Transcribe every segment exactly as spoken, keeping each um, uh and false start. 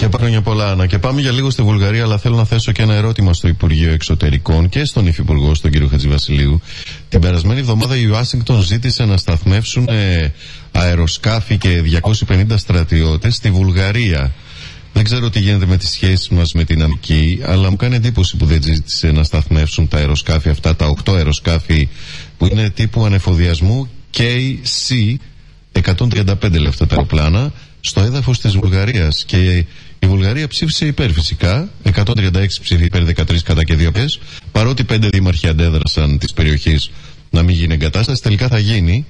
Χρόνια πολλά, Άννα. Και πάμε για λίγο στη Βουλγαρία, αλλά θέλω να θέσω και ένα ερώτημα στο Υπουργείο Εξωτερικών και στον Υφυπουργό, στον κύριο Χατζηβασιλείου. Την περασμένη εβδομάδα η Ουάσιγκτον ζήτησε να σταθμεύσουν ε, αεροσκάφη και διακόσιοι πενήντα στρατιώτες στη Βουλγαρία. Δεν ξέρω τι γίνεται με τις σχέσεις μας με την Αμερική, αλλά μου κάνει εντύπωση που δεν ζήτησε να σταθμεύσουν τα αεροσκάφη αυτά, τα οκτώ αεροσκάφη που είναι τύπου ανεφοδιασμού κέι σι εκατόν τριάντα πέντε λεπτά τα αεροπλάνα στο έδαφος της Βουλγαρίας. Και η Βουλγαρία ψήφισε υπέρ φυσικά, εκατόν τριάντα έξι ψήφοι υπέρ, δεκατρείς κατά και δύο πες. Παρότι πέντε δήμαρχοι αντέδρασαν της περιοχής να μην γίνει εγκατάσταση, τελικά θα γίνει.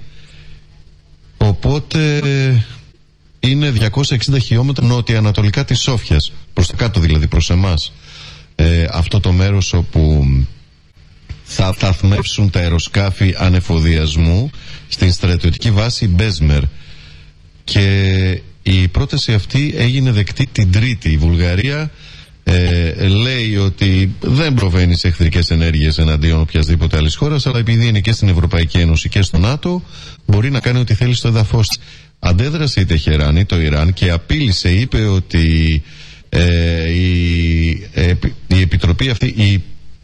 Οπότε είναι διακόσια εξήντα χιλιόμετρα νότια-ανατολικά της Σόφιας, προς τα κάτω δηλαδή, προς εμάς, ε, αυτό το μέρος όπου θα σταθμεύσουν τα αεροσκάφη ανεφοδιασμού στην στρατιωτική βάση Μπέσμερ. Και η πρόταση αυτή έγινε δεκτή την Τρίτη. Η Βουλγαρία ε, λέει ότι δεν προβαίνει σε εχθρικές ενέργειες εναντίον οποιασδήποτε άλλης χώρας, αλλά επειδή είναι και στην Ευρωπαϊκή Ένωση και στο ΝΑΤΟ, μπορεί να κάνει ό,τι θέλει στο έδαφος. Αντέδρασε η Τεχεράν ή το Ιράν και απείλησε, είπε ότι ε, η, ε, η επιτροπή αυτή, η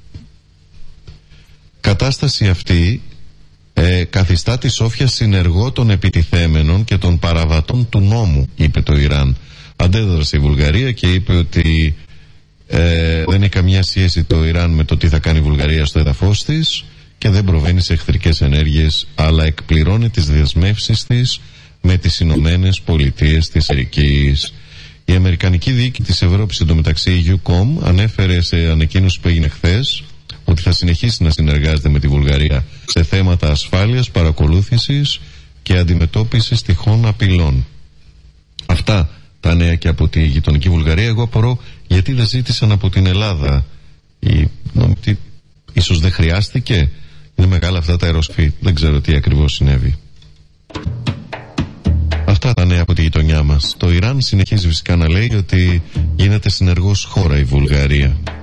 κατάσταση αυτή ε, καθιστά τη Σόφια συνεργό των επιτιθέμενων και των παραβατών του νόμου, είπε το Ιράν. Αντέδρασε η Βουλγαρία και είπε ότι ε, δεν έχει καμιά σχέση το Ιράν με το τι θα κάνει η Βουλγαρία στο έδαφος της και δεν προβαίνει σε εχθρικές ενέργειες, αλλά εκπληρώνει τις δεσμεύσεις της με τις Ηνωμένες Πολιτείες της Αμερικής. Η Αμερικανική Διοίκηση της Ευρώπης, εντωμεταξύ η Ιουκομ, ανέφερε σε ανακοίνωση που έγινε χθες ότι θα συνεχίσει να συνεργάζεται με τη Βουλγαρία σε θέματα ασφάλειας, παρακολούθησης και αντιμετώπισης τυχόν απειλών. Αυτά τα νέα και από τη γειτονική Βουλγαρία. Εγώ απορώ γιατί δεν ζήτησαν από την Ελλάδα. Η, νομιτή, ίσως δεν χρειάστηκε. Είναι μεγάλα αυτά τα αεροσκάφη. Δεν ξέρω τι ακριβώς συνέβη. Αυτά τα νέα από τη γειτονιά μας. Το Ιράν συνεχίζει φυσικά να λέει ότι γίνεται συνεργός χώρα η Βουλγαρία.